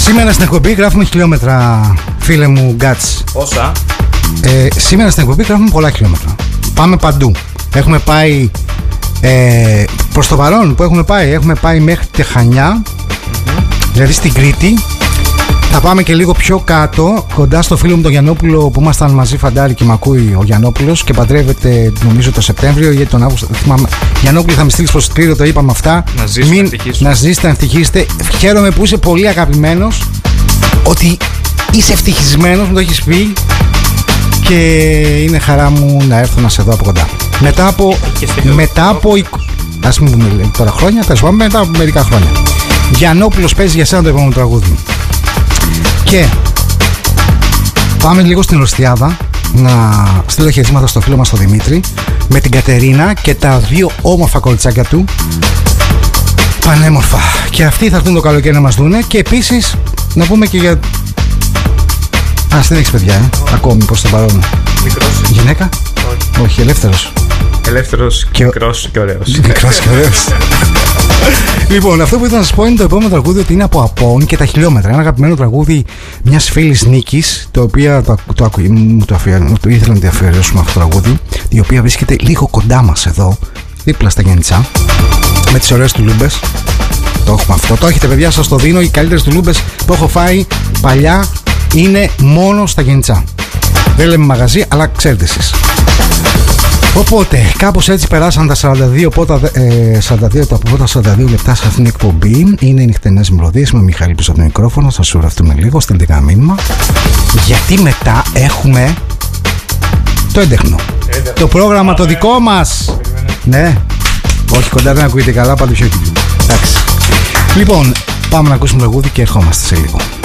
Σήμερα στην εκπομπή γράφουμε χιλιόμετρα, φίλε μου Γκάτς. Πόσα? Σήμερα στην εκπομπή γράφουμε πολλά χιλιόμετρα. Πάμε παντού. Έχουμε πάει προς το παρόν που έχουμε πάει μέχρι τη Χανιά, δηλαδή στην Κρήτη. Θα πάμε και λίγο πιο κάτω, κοντά στο φίλο μου τον Γιαννόπουλο που ήμασταν μαζί, φαντάρι, και μ' ακούει ο Γιαννόπουλος και παντρεύεται νομίζω το Σεπτέμβριο ή τον Αύγουστο. Θυμάμαι. Γιαννόπουλο, θα με στείλεις προσκλήριο, το είπαμε αυτά. Να ζήσετε, να ευτυχίσετε. Χαίρομαι που είσαι πολύ αγαπημένος, ότι είσαι ευτυχισμένος, μου το έχεις πει, και είναι χαρά μου να έρθω να σε δω από κοντά. Μετά από ας μην πούμε τώρα χρόνια, θα σου πούμε μετά από μερικά χρόνια. Γιαννόπουλος παίζει για σένα το επόμενο τραγούδι. Και πάμε λίγο στην Ορστιάδα να στείλω χαιρετήματα στο φίλο μας τον Δημήτρη με την Κατερίνα και τα δύο όμορφα κοριτσάκια του, πανέμορφα, και αυτοί θα έρθουν το καλοκαίρι να μας δούνε. Και επίσης να πούμε και για... δεν έχεις παιδιά ακόμη προς το παρόν? Μικρός. Γυναίκα? Όχι, ελεύθερος. Ελεύθερος, μικρός και ωραίος. Μικρός και ωραίος. Λοιπόν, αυτό που ήθελα να σας πω είναι το επόμενο τραγούδι, ότι είναι από Απόν και τα χιλιόμετρα. Ένα αγαπημένο τραγούδι μιας φίλης Νίκης, το οποίο το ήθελα να τη αφιερώσουμε αυτό το τραγούδι, η οποία βρίσκεται λίγο κοντά μας εδώ, δίπλα στα Γενιτσά, με τις ωραίες τουλούμπες. Το έχουμε αυτό. Το έχετε, παιδιά, σας το δίνω. Οι καλύτερες τουλούμπες που έχω φάει παλιά είναι μόνο στα Γενιτσά. Δεν λέμε μαγαζί, αλλά ξέρετε εσείς. Οπότε, κάπως έτσι περάσαν τα 42 λεπτά σε αυτήν την εκπομπή. Είναι οι νυχτερινές μελωδίες με Μιχάλη πίσω από το μικρόφωνο. Θα σου ραφτούμε λίγο, στείλτε κανένα μήνυμα. Γιατί μετά έχουμε το έντεχνο. Το πρόγραμμα το δικό μας. Ναι, όχι κοντά, δεν ακούγεται καλά, πάντως όχι. Εντάξει. Λοιπόν, πάμε να ακούσουμε τραγούδι και ερχόμαστε σε λίγο.